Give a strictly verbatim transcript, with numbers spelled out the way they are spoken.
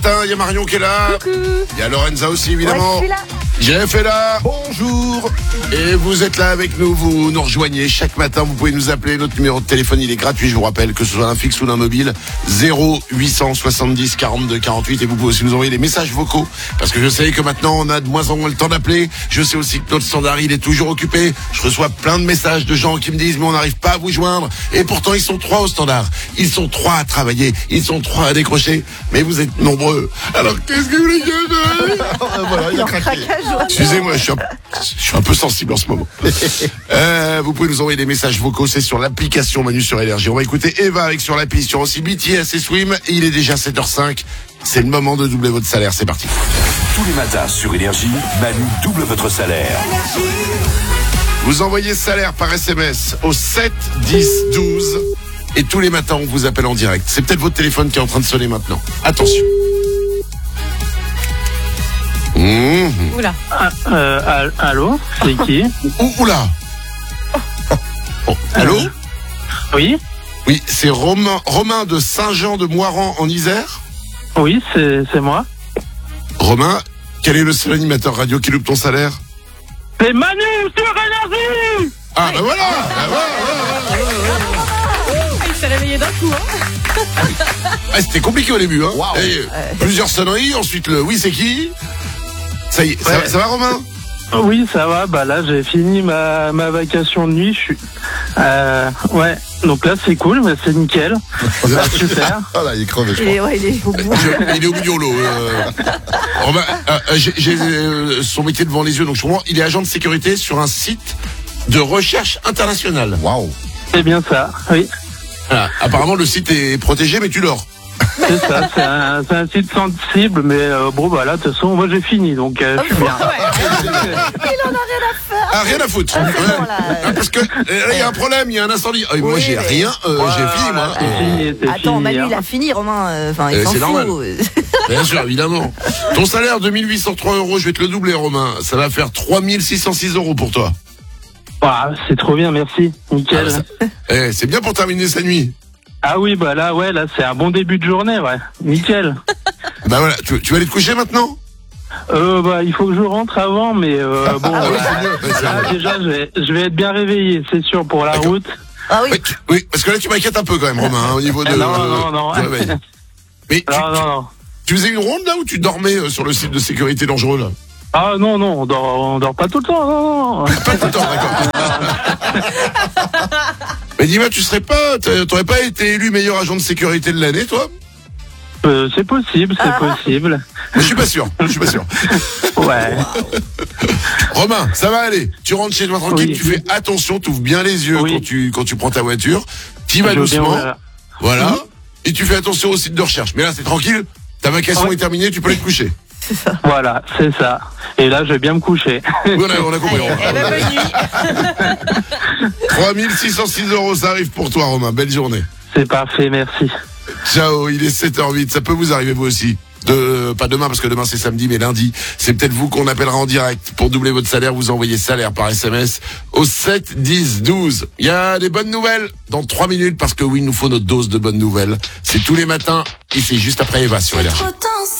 Il y a Marion qui est là. Coucou. Il y a Lorenza aussi, évidemment. Ouais, je suis là. Jeff est là. Bonjour. Et vous êtes là avec nous, vous nous rejoignez chaque matin. Vous pouvez nous appeler. Notre numéro de téléphone, il est gratuit. Je vous rappelle que ce soit un fixe ou un mobile. zéro huit cent soixante-dix quarante-deux quarante-huit. Et vous pouvez aussi nous envoyer des messages vocaux. Parce que je sais que maintenant, on a de moins en moins le temps d'appeler. Je sais aussi que notre standard, il est toujours occupé. Je reçois plein de messages de gens qui me disent, mais on n'arrive pas à vous joindre. Et pourtant, ils sont trois au standard. Ils sont trois à travailler. Ils sont trois à décrocher. Mais vous êtes nombreux. Alors, qu'est-ce que vous voulez que je... Voilà, il a craqué. Excusez-moi, je suis, un, je suis un peu sensible en ce moment. Euh, vous pouvez nous envoyer des messages vocaux, c'est sur l'application Manu sur Énergie. On va écouter Eva avec Sur la piste, sur aussi B T S et Swim. Et il est déjà sept heures cinq. C'est le moment de doubler votre salaire. C'est parti. Tous les matins sur Énergie, Manu double votre salaire. Vous envoyez salaire par S M S au sept dix douze. Et tous les matins, on vous appelle en direct. C'est peut-être votre téléphone qui est en train de sonner maintenant. Attention. Mmh. Oula. Ah, euh, allô, c'est qui? Ouh, oula. Oh, allô? Oui, Oui, c'est Romain, Romain de Saint-Jean-de-Moiran en Isère. oui, c'est c'est moi. Romain, quel est le seul animateur radio qui loupe ton salaire? C'est Manu sur Énergie. Ah, bah voilà, bah voilà, voilà, voilà. Il s'est réveillé d'un coup, hein. Ah, c'était compliqué au début, hein. Wow. Et, euh, plusieurs sonneries, ensuite le oui, c'est qui? Ça y est, ça, Ouais. ça va, Romain? Oui, ça va. Bah là, j'ai fini ma ma vacation de nuit. Je suis. Euh, ouais. Donc là, c'est cool, mais c'est nickel. Bah, super. Ah là, il est crevé, je Il crois. est, ouais, il est au bout. Je- il est au bout du rouleau. Euh. Romain, euh, euh, j'ai j'ai, euh, son métier devant les yeux, donc je comprends. Il est agent de sécurité sur un site de recherche internationale. Waouh. C'est bien ça. Oui, Voilà. Apparemment, le site est protégé, mais tu dors. c'est ça. C'est un c'est un site sensible, mais euh, bon, bah là, de toute façon, moi, j'ai fini, donc euh, je suis bien. Il en a rien à faire. Ah, rien à foutre. Ah, c'est Ouais. bon, là. Ah, parce que euh, là, il y a un problème, il y a un incendie. Ah, moi, Oui, j'ai mais- rien, euh, j'ai fini, moi. C'est fini, c'est Attends, fini, Manu, hein. il a fini, Romain. Enfin, il Euh, s'en c'est normal. fout. Bien sûr, évidemment. Ton salaire de mille huit cent trois euros, je vais te le doubler, Romain. Ça va faire trois mille six cent six euros pour toi. Ah, c'est trop bien, merci. Nickel. Ah, ça- Eh, c'est bien pour terminer sa nuit. Ah oui, bah là, ouais, là, c'est un bon début de journée, ouais. Nickel. Bah voilà, tu, tu vas aller te coucher maintenant? Euh, bah, il faut que je rentre avant, mais euh, bon, Ah oui, ouais. c'est mieux. Ouais, c'est Là, vrai. déjà, je vais, je vais être bien réveillé, c'est sûr, pour la D'accord. route. Ah oui. Ouais, tu- oui, parce que là, tu m'inquiètes un peu quand même, Romain, hein, au niveau de, Non, non, non. du réveil. Mais tu, Non, non, non. tu faisais une ronde là ou tu dormais euh, sur le site de sécurité dangereux là? Ah non, non, on dort, on dort pas tout le temps, non, non. Pas tout le temps, d'accord. Mais dis-moi, tu serais pas, t'a- t'aurais pas été élu meilleur agent de sécurité de l'année, toi? Euh, c'est possible, c'est Ah. possible. Mais je suis pas sûr, je suis pas sûr. Ouais. Romain, ça va aller. Tu rentres chez toi tranquille, Oui. tu fais attention, tu ouvres bien les yeux Oui. quand tu quand tu prends ta voiture. Tu vas Je veux bien, doucement, voilà. voilà. Mhm. Et tu fais attention au site de recherche. Mais là, c'est tranquille. Ta vacation Ouais. est terminée, tu peux aller te coucher. Voilà, c'est ça. Et là, je vais bien me coucher. Oui, on a, on a compris. Allez, Romain. eh ben, bonne nuit. trois mille six cent six euros, ça arrive pour toi, Romain. Belle journée. C'est parfait, merci. Ciao, il est sept heures huit. Ça peut vous arriver vous aussi. De, pas demain parce que demain c'est samedi, mais lundi, c'est peut-être vous qu'on appellera en direct pour doubler votre salaire. Vous envoyez salaire par S M S au sept dix douze. Il y a des bonnes nouvelles dans trois minutes parce que oui, il nous faut notre dose de bonnes nouvelles. C'est tous les matins et c'est juste après Eva sur Énergie. Trop tôt,